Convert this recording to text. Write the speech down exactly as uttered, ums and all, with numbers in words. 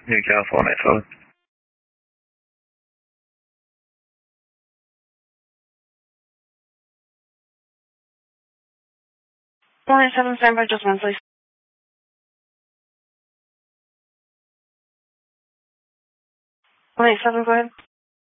New California code. one eight seven, stand by just one, please. one eight seven, go ahead.